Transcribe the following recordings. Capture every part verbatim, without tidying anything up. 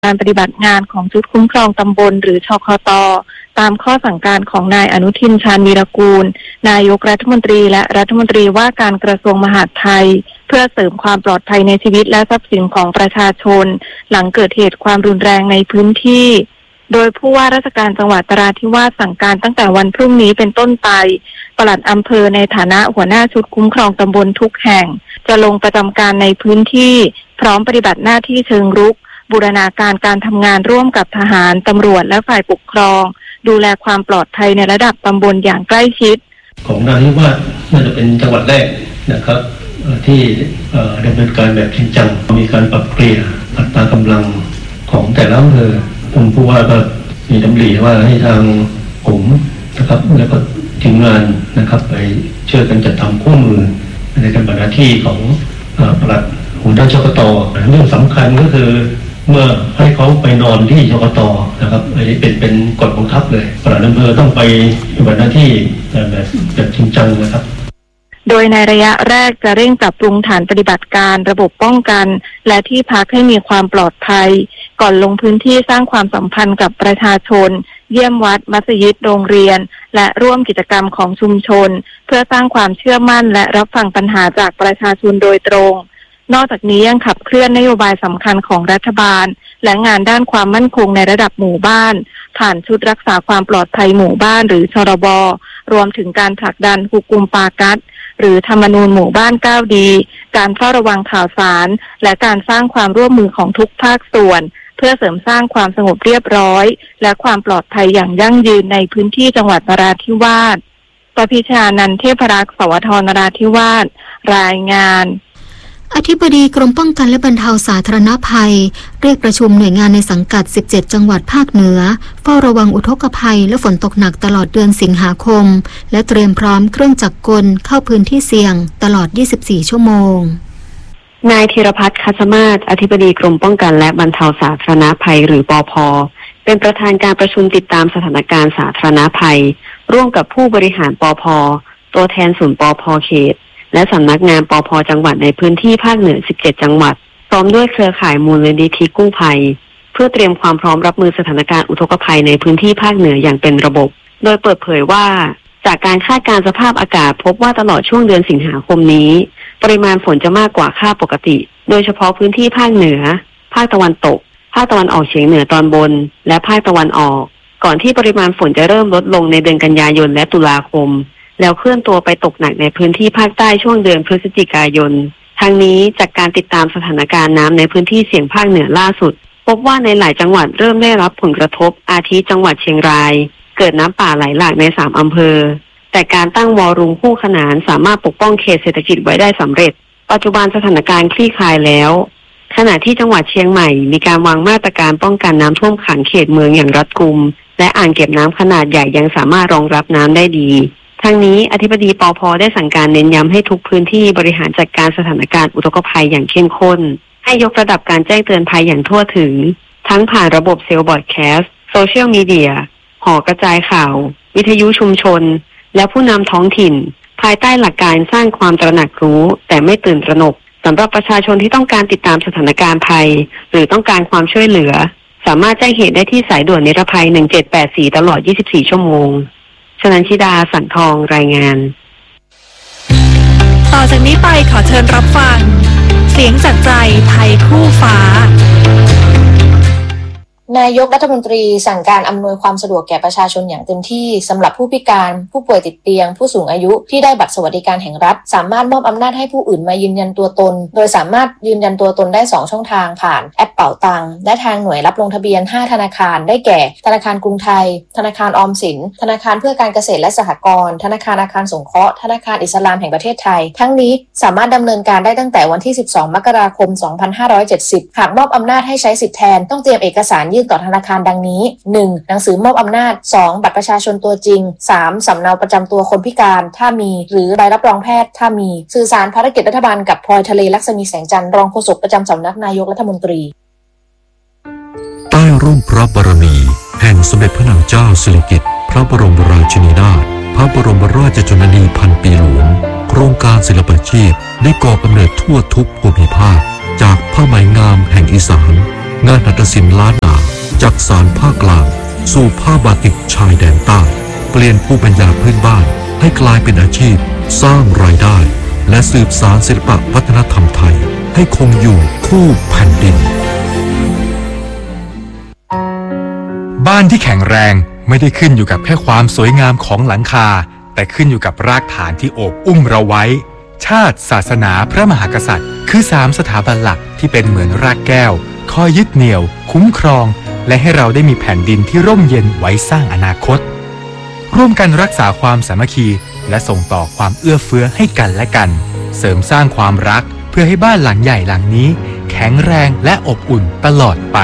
การปฏิบัติงานของชุดคุ้มครองตำบลหรือชคต.ตามข้อสั่งการของนายอนุทินชาญวีรกูลนายกรัฐมนตรีและรัฐมนตรีว่าการกระทรวงมหาดไทยเพื่อเสริมความปลอดภัยในชีวิตและทรัพย์สินของประชาชนหลังเกิดเหตุความรุนแรงในพื้นที่โดยผู้ว่าราชการจังหวัดนราธิวาสสั่งการตั้งแต่วันพรุ่งนี้เป็นต้นไปปลัดอำเภอในฐานะหัวหน้าชุดคุ้มครองตำบลทุกแห่งจะลงประจำการในพื้นที่พร้อมปฏิบัติหน้าที่เชิงรุกบูรณาการการทำงานร่วมกับทหารตำรวจและฝ่ายปกครองดูแลความปลอดภัยในระดับตำบลอย่างใกล้ชิดของนราธิวาสน่าจะเป็นจังหวัดแรกนะครับที่ดำเนินการแบบจริงจังมีการปรับเปลี่ยนอัตรากำลังของแต่ละอำเภอผมผู้ว่าก็มีดำริว่าให้ทางผมนะครับแล้วก็ทีมงานนะครับไปช่วยกันจัดทำคู่มือในการปฏิบัติหน้าที่ของปลัดหัวหน้าชคต.เรื่องสำคัญก็คือเมื่อให้เขาไปนอนที่ชคต.นะครับอันนี้เป็นเป็นกฎบังคับเลยปลัดอำเภอต้องไปปฏิบัติหน้าที่แบบแบบจริงจังนะครับโดยในระยะแรกจะเร่งปรับปรุงฐานปฏิบัติการระบบป้องกันและที่พักให้มีความปลอดภัยก่อนลงพื้นที่สร้างความสัมพันธ์กับประชาชนเยี่ยมวัดมัสยิดโรงเรียนและร่วมกิจกรรมของชุมชนเพื่อสร้างความเชื่อมั่นและรับฟังปัญหาจากประชาชนโดยตรงนอกจากนี้ยังขับเคลื่อนนโยบายสำคัญของรัฐบาลและงานด้านความมั่นคงในระดับหมู่บ้านผ่านชุดรักษาความปลอดภัยหมู่บ้านหรือชรบรวมถึงการผลักดันฮุกุมปากัสหรือธรรมนูญหมู่บ้านก้าวดีการเฝ้าระวังข่าวสารและการสร้างความร่วมมือของทุกภาคส่วนเพื่อเสริมสร้างความสงบเรียบร้อยและความปลอดภัยอย่างยั่งยืนในพื้นที่จังหวัดนราธิวาสปพิชานันท์เทพรักษ์สวทนราธิวาสรายงานอธิบดีกรมป้องกันและบรรเทาสาธารณภัยเรียกประชุมหน่วยงานในสังกัดสิบเจ็ดจังหวัดภาคเหนือเฝ้าระวังอุทกภัยและฝนตกหนักตลอดเดือนสิงหาคมและเตรียมพร้อมเครื่องจักรกลเข้าพื้นที่เสี่ยงตลอดยี่สิบสี่ชั่วโมงนายธีรพัฒน์คัชมาศอธิบดีกรมป้องกันและบรรเทาสาธารณภัยหรือปภ.เป็นประธานการประชุมติดตามสถานการณ์สาธารณภัยร่วมกับผู้บริหารปภ.ตัวแทนศูนย์ปภ.เขตและสำนักงานปภ.จังหวัดในพื้นที่ภาคเหนือสิบเจ็ดจังหวัดพร้อมด้วยเครือข่ายมูลนิธิกู้ภัยเพื่อเตรียมความพร้อมรับมือสถานการณ์อุทกภัยในพื้นที่ภาคเหนืออย่างเป็นระบบโดยเปิดเผยว่าจากการคาดการณ์สภาพอากาศพบว่าตลอดช่วงเดือนสิงหาคมนี้ปริมาณฝนจะมากกว่าค่าปกติโดยเฉพาะพื้นที่ภาคเหนือภาคตะวันตกภาคตะวันออกเฉียงเหนือตอนบนและภาคตะวันออกก่อนที่ปริมาณฝนจะเริ่มลดลงในเดือนกันยายนและตุลาคมแล้วเคลื่อนตัวไปตกหนักในพื้นที่ภาคใต้ช่วงเดือนพฤศจิกายนทั้งนี้จากการติดตามสถานการณ์น้ำในพื้นที่เสี่ยงภาคเหนือล่าสุดพบว่าในหลายจังหวัดเริ่มได้รับผลกระทบอาทิจังหวัดเชียงรายเกิดน้ำป่าไหลหลากในสามอำเภอแต่การตั้งวอลลุ่มคู่ขนานสามารถปกป้องเขตเศรษฐกิจไว้ได้สำเร็จปัจจุบันสถานการณ์คลี่คลายแล้วขณะที่จังหวัดเชียงใหม่มีการวางมาตรการป้องกันน้ำท่วมขังเขตเมืองอย่างรัดกุมและอ่างเก็บน้ำขนาดใหญ่ยังสามารถรองรับน้ำได้ดีทั้งนี้อธิบดีปภ.ได้สั่งการเน้นย้ำให้ทุกพื้นที่บริหารจัดการสถานการณ์อุทกภัยอย่างเข้มข้นให้ยกระดับการแจ้งเตือนภัยอย่างทั่วถึงทั้งผ่านระบบเซลล์บอร์ดแคสต์โซเชียลมีเดียหอกระจายข่าววิทยุชุมชนและผู้นำท้องถิ่นภายใต้หลักการสร้างความตระหนักรู้แต่ไม่ตื่นตระหนกสำหรับประชาชนที่ต้องการติดตามสถานการณ์ภัยหรือต้องการความช่วยเหลือสามารถแจ้งเหตุได้ที่สายด่วนนิรภัยหนึ่งเจ็ดแปดสี่ตลอดยี่สิบสี่ชั่วโมงชนันชิดาสังทองรายงานต่อจากนี้ไปขอเชิญรับฟังเสียงจากใจไทยคู่ฟ้านายกรัฐมนตรีสั่งการอำนวยความสะดวกแก่ประชาชนอย่างเต็มที่สำหรับผู้พิการผู้ป่วยติดเตียงผู้สูงอายุที่ได้บัตรสวัสดิการแห่งรัฐสามารถมอบอำนาจให้ผู้อื่นมายืนยันตัวตนโดยสามารถยืนยันตัวตนได้สองช่องทางผ่านแอปเป๋าตังและทางหน่วยรับลงทะเบียนห้าธนาคารได้แก่ธนาคารกรุงไทยธนาคารออมสินธนาคารเพื่อการเกษตรและสหกรณ์ธนาคารอาคารสงเคราะห์ธนาคารอิสลามแห่งประเทศไทยทั้งนี้สามารถดำเนินการได้ตั้งแต่วันที่สิบสองมกราคมสองพันห้าร้อยเจ็ดสิบหากมอบอำนาจให้ใช้สิทธิแทนต้องเตรียมเอกสารยื่นต่อธนาคารดังนี้ หนึ่ง หนังสือมอบอำนาจ สอง บัตรประชาชนตัวจริง สาม สำเนาประจำตัวคนพิการถ้ามีหรือใบรับรองแพทย์ถ้ามีสื่อสารภารกิจรัฐบาลกับพลอยทะเลลักษมีแสงจันทร์รองโฆษกประจำสำนักนายกรัฐมนตรีใต้ร่มพระบารมีแห่งสมเด็จพระนางเจ้าสิริกิติ์พระบรมราชินีนาถพระบรมราชชนนีพันปีหลวงโครงการศิลปาชีพได้ก่อกำเนิดทั่วทุกภูมิภาคจากผ้าไหมงามแห่งอีสานงานหัตถศิลป์ล้านนาจากสารภาคกลางสู่ผ้าบาติกชายแดนใต้เปลี่ยนภูมิปัญญาพื้นบ้านให้กลายเป็นอาชีพสร้างรายได้และสืบสานศิลปะวัฒนธรรมไทยให้คงอยู่คู่แผ่นดินบ้านที่แข็งแรงไม่ได้ขึ้นอยู่กับแค่ความสวยงามของหลังคาแต่ขึ้นอยู่กับรากฐานที่โอบอุ้มเราไว้ชาติศาสนาพระมหากษัตริย์คือสามสถาบันหลักที่เป็นเหมือนรากแก้วคอยยึดเหนี่ยวคุ้มครองและให้เราได้มีแผ่นดินที่ร่มเย็นไว้สร้างอนาคตร่วมกันรักษาความสามัคคีและส่งต่อความเอื้อเฟื้อให้กันและกันเสริมสร้างความรักเพื่อให้บ้านหลังใหญ่หลังนี้แข็งแรงและอบอุ่นตลอดไป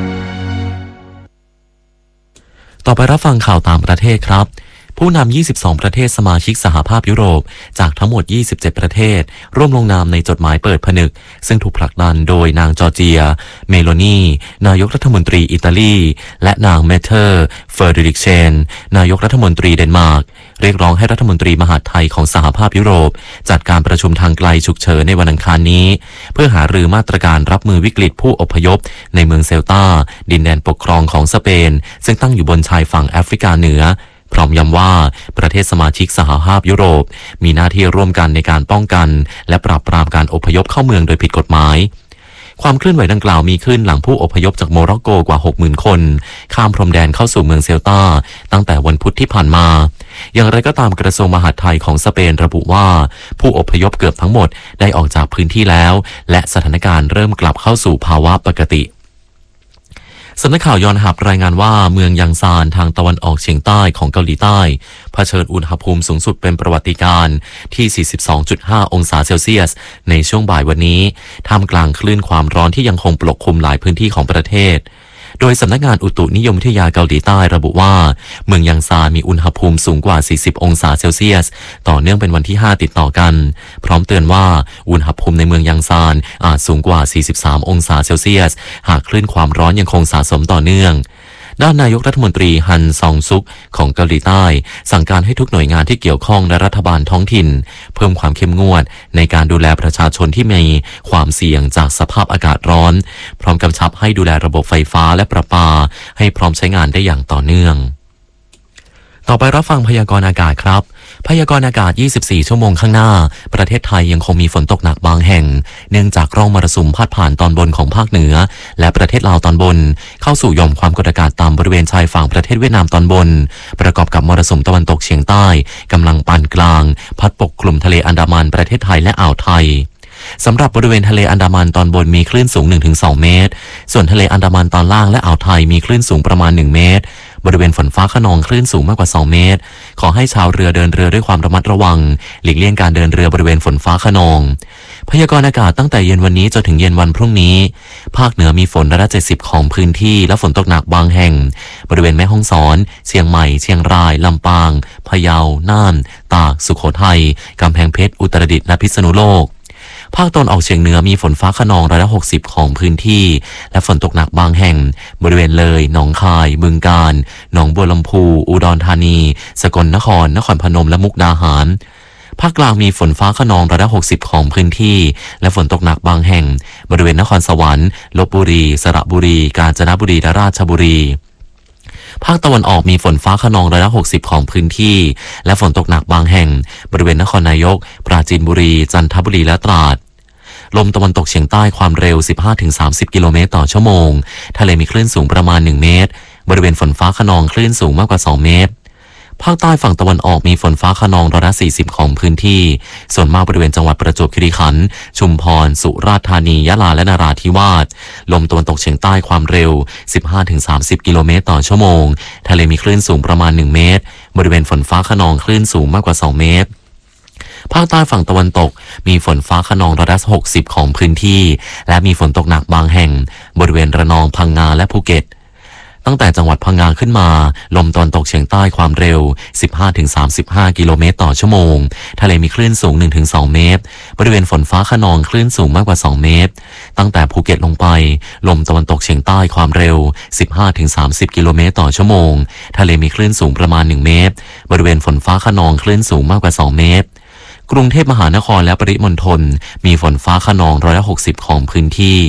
ต่อไปรับฟังข่าวต่างประเทศครับผู้นำยี่สิบสองประเทศสมาชิกสหภาพยุโรปจากทั้งหมดยี่สิบเจ็ดประเทศร่วมลงนามในจดหมายเปิดผนึกซึ่งถูกผลักดันโดยนางจอร์เจียเมโลนีนายกรัฐมนตรีอิตาลีและนางเมเทอร์เฟอร์ดิริกเชนนายกรัฐมนตรีเดนมาร์กเรียกร้องให้รัฐมนตรีมหาดไทยของสหภาพยุโรปจัดการประชุมทางไกลฉุกเฉินในวันอังคารนี้เพื่อหารือมาตรการรับมือวิกฤตผู้อพยพในเมืองเซลตาดินแดนปกครองของสเปนซึ่งตั้งอยู่บนชายฝั่งแอฟริกาเหนือพร้อมย้ำว่าประเทศสมาชิกสหภาพยุโรปมีหน้าที่ร่วมกันในการป้องกันและปราบปรามการอพยพเข้าเมืองโดยผิดกฎหมายความเคลื่อนไหวดังกล่าวมีขึ้นหลังผู้อพยพจากโมร็อกโกกว่า หกหมื่น คนข้ามพรมแดนเข้าสู่เมืองเซลตาตั้งแต่วันพุธที่ผ่านมาอย่างไรก็ตามกระทรวงมหาดไทยของสเปนระบุว่าผู้อพยพเกือบทั้งหมดได้ออกจากพื้นที่แล้วและสถานการณ์เริ่มกลับเข้าสู่ภาวะปกติสำนักข่าวยอนฮับรายงานว่าเมืองยังซานทางตะวันออกเฉียงใต้ของเกาหลีใต้เผชิญอุณหภูมิสูงสุดเป็นประวัติการณ์ที่ สี่สิบสองจุดห้า องศาเซลเซียสในช่วงบ่ายวันนี้ท่ามกลางคลื่นความร้อนที่ยังคงปกคลุมหลายพื้นที่ของประเทศโดยสำนักงานอุตุนิยมวิทยาเกาหลีใต้ระบุว่าเมืองยังซานมีอุณหภูมิสูงกว่า สี่สิบ องศาเซลเซียสต่อเนื่องเป็นวันที่ ห้า ติดต่อกันพร้อมเตือนว่าอุณหภูมิในเมืองยังซานอาจสูงกว่า สี่สิบสาม องศาเซลเซียสหากคลื่นความร้อนยังคงสะสมต่อเนื่องด้านนายกรัฐมนตรีฮันซองซุกของเกาหลีใต้สั่งการให้ทุกหน่วยงานที่เกี่ยวข้องและรัฐบาลท้องถิ่นเพิ่มความเข้มงวดในการดูแลประชาชนที่มีความเสี่ยงจากสภาพอากาศร้อนพร้อมกำชับให้ดูแลระบบไฟฟ้าและประปาให้พร้อมใช้งานได้อย่างต่อเนื่องต่อไปรับฟังพยากรณ์อากาศครับพยากรณ์อากาศยี่สิบสี่ชั่วโมงข้างหน้าประเทศไทยยังคงมีฝนตกหนักบางแห่งเนื่องจากร่องมรสุมพาดผ่านตอนบนของภาคเหนือและประเทศลาวตอนบนเข้าสู่หย่อมความกดอากาศต่ำบริเวณชายฝั่งประเทศเวียดนามตอนบนประกอบกับมรสุมตะวันตกเฉียงใต้กำลังปานกลางพัดปกคลุมทะเลอันดามันประเทศไทยและอ่าวไทยสำหรับบริเวณทะเลอันดามันตอนบนมีคลื่นสูง หนึ่งถึงสอง เมตรส่วนทะเลอันดามันตอนล่างและอ่าวไทยมีคลื่นสูงประมาณหนึ่งเมตรบริเวณฝนฟ้าคะนองคลื่นสูงมากกว่าสองเมตรขอให้ชาวเรือเดินเรือด้วยความระมัดระวังหลีกเลี่ยงการเดินเรือบริเวณฝนฟ้าคะนองพยากรณ์อากาศตั้งแต่เย็นวันนี้จนถึงเย็นวันพรุ่งนี้ภาคเหนือมีฝนร้อยละเจ็ดสิบของพื้นที่และฝนตกหนักบางแห่งบริเวณแม่ฮ่องสอนเชียงใหม่เชียงรายลำปางพะเยาน่านตากสุโขทัยกำแพงเพชรอุตรดิตถ์และพิษณุโลกภาคตะวันออกเฉียงเหนือมีฝนฟ้าคะนองร้อยละหกสิบของพื้นที่และฝนตกหนักบางแห่งบริเวณเลยหนองคายบึงกาฬหนองบัวลำพูอุดรธานีสกลนครนครพนมและมุกดาหารภาคกลางมีฝนฟ้าคะนองร้อยละหกสิบของพื้นที่และฝนตกหนักบางแห่งบริเวณนครสวรรค์ลพบุรีสระบุรีกาญจนบุรีและราชบุรีภาคตะวันออกมีฝนฟ้าคะนองร้อยละหกสิบของพื้นที่และฝนตกหนักบางแห่งบริเวณนครนายกปราจีนบุรีจันทบุรีและตราดลมตะวันตกเฉียงใต้ความเร็ว สิบห้าถึงสามสิบ กิโลเมตรต่อชั่วโมงทะเลมีคลื่นสูงประมาณหนึ่งเมตรบริเวณฝนฟ้าคะนองคลื่นสูงมากกว่าสองเมตรภาคใต้ฝั่งตะวันออกมีฝนฟ้าคะนองร้อยละสี่สิบของพื้นที่ส่วนมากบริเวณจังหวัดประจวบคีรีขันธ์ชุมพรสุราษฎร์ธานียะลาและนราธิวาสลมตะวันตกเฉียงใต้ความเร็ว สิบห้าถึงสามสิบ กิโลเมตรต่อชั่วโมงทะเลมีคลื่นสูงประมาณหนึ่งเมตรบริเวณฝนฟ้าคะนองคลื่นสูงมากกว่าสองเมตรภาคใต้ฝั่งตะวันตกมีฝนฟ้าคะนองร้อยละหกสิบของพื้นที่และมีฝนตกหนักบางแห่งบริเวณระนองพังงาและภูเก็ตตั้งแต่จังหวัดพังงาขึ้นมาลมตะวันตกเฉียงใต้ความเร็ว สิบห้าถึงสามสิบห้า กิโลเมตรต่อชั่วโมงทะเลมีคลื่นสูง หนึ่งถึงสอง เมตรบริเวณฝนฟ้าคะนองคลื่นสูงมากกว่าสองเมตรตั้งแต่ภูเก็ตลงไปลมตะวันตกเฉียงใต้ความเร็ว สิบห้าถึงสามสิบ กิโลเมตรต่อชั่วโมงทะเลมีคลื่นสูงประมาณหนึ่งเมตรบริเวณฝนฟ้าคะนองคลื่นสูงมากกว่าสองเมตรกรุงเทพมหานครและปริมณฑลมีฝนฟ้าคะนองร้อยละหกสิบของพื้นที่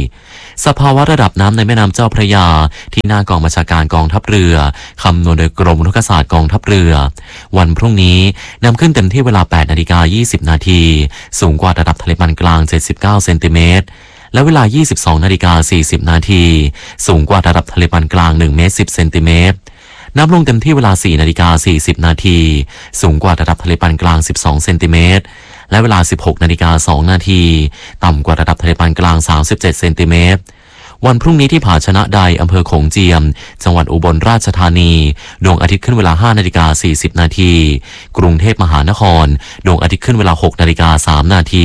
สภาวะระดับน้ำในแม่น้ำเจ้าพระยาที่หน้ากองบัญชาการกองทัพเรือคำนวณโดยกรมอุทกศาสตร์กองทัพเรือวันพรุ่งนี้นำขึ้นเต็มที่เวลา แปดนาฬิกายี่สิบนาทีสูงกว่าระดับทะเลปานกลางเจ็ดสิบเก้าเซนติเมตรและเวลา ยี่สิบสองนาฬิกาสี่สิบนาทีสูงกว่าระดับทะเลปานกลางหนึ่งเมตรสิบเซนติเมตรน้ำลงเต็มที่เวลา สี่นาฬิกาสี่สิบนาทีสูงกว่าระดับทะเลปานกลางสิบสองเซนติเมตรและเวลา สิบหกนาฬิกาสองนาทีต่ำกว่าระดับทะเลปานกลางสามสิบเจ็ดเซนติเมตรวันพรุ่งนี้ที่ผาชนะใดอำเภอโขงเจียมจังหวัดอุบลราชธานีดวงอาทิตย์ขึ้นเวลา ห้านาฬิกาสี่สิบนาทีกรุงเทพมหานครดวงอาทิตย์ขึ้นเวลา หกนาฬิกาสามนาที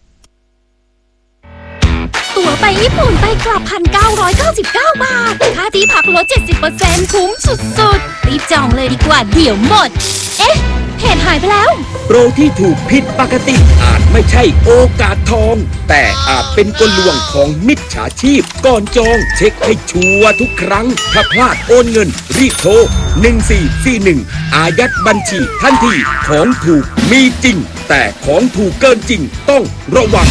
ตั๋วไปญี่ปุ่นไปกลับ หนึ่งพันเก้าร้อยเก้าสิบเก้า บาทค่าที่พักลด เจ็ดสิบเปอร์เซ็นต์ คุ้มสุดๆรีบจองเลยดีกว่าเดี๋ยวหมดเอ๊ะเพจหายไปแล้วโปรที่ถูกผิดปกติอาจไม่ใช่โอกาสทองแต่อาจเป็นกลลวงของมิจฉาชีพก่อนจองเช็คให้ชัวร์ทุกครั้งถ้าพลาดโอนเงินรีบโทรหนึ่งสี่สี่หนึ่งอายัดบัญชีทันทีของถูกมีจริงแต่ของถูกเกินจริงต้องระวัง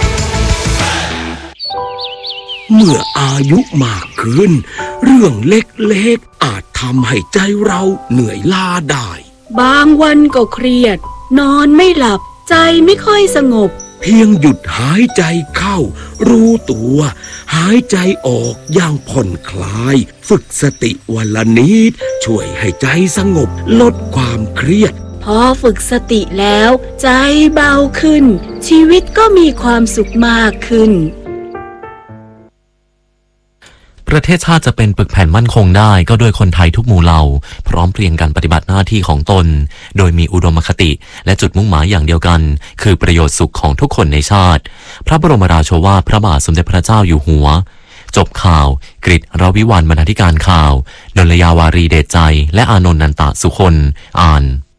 เมื่ออายุมากขึ้นเรื่องเล็กๆอาจทำให้ใจเราเหนื่อยล้าได้บางวันก็เครียดนอนไม่หลับใจไม่ค่อยสงบเพียงหยุดหายใจเข้ารู้ตัวหายใจออกอย่างผ่อนคลายฝึกสติวันละนิดช่วยให้ใจสงบลดความเครียดพอฝึกสติแล้วใจเบาขึ้นชีวิตก็มีความสุขมากขึ้นประเทศชาติจะเป็นปึกแผ่นมั่นคงได้ก็โดยคนไทยทุกหมู่เหล่าพร้อมเพรียงกันปฏิบัติหน้าที่ของตนโดยมีอุดมคติและจุดมุ่งหมายอย่างเดียวกันคือประโยชน์สุขของทุกคนในชาติพระบรมราโชวาทพระบาทสมเด็จพระเจ้าอยู่หัวจบข่าวกฤษ รวิวรรณบรรณาธิการข่าวนนลยาวารีเดชใจและอานนท์นันตะสุคนอ่าน